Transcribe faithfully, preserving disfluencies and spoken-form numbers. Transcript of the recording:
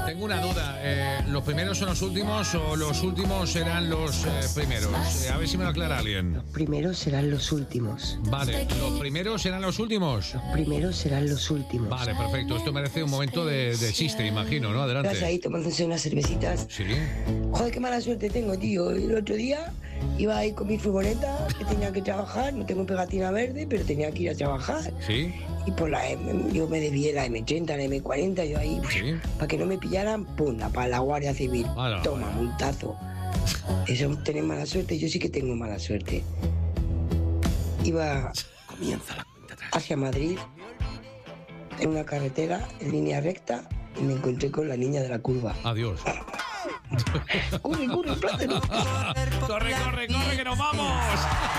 tengo una duda. Eh, ¿Los primeros son los últimos o los últimos serán los eh, primeros? Eh, a ver si me lo aclara alguien. Los primeros serán los últimos. Vale, ¿los primeros serán los últimos? Los primeros serán los últimos. Vale, perfecto. Esto merece un momento de, de chiste, imagino, ¿no? Adelante. Estás ahí tomándose unas cervecitas. Sí. Joder, qué mala suerte tengo, tío. El otro día iba ahí con mi furgoneta, que tenía que trabajar. No tengo pegatina verde, pero tenía que ir a trabajar. Sí. Y por la M, yo me desvié la eme ochenta, la eme cuarenta, yo ahí, Sí. para que no me pillaran, pum, para la Guardia Civil. Ala, Toma, ala. multazo. Eso es tener mala suerte, yo sí que tengo mala suerte. Iba Comienza la cuenta atrás. hacia Madrid, en una carretera, en línea recta, y me encontré con la niña de la curva. Adiós. ¡Corre, corre, plátano! ¡Corre, corre, corre, que nos vamos!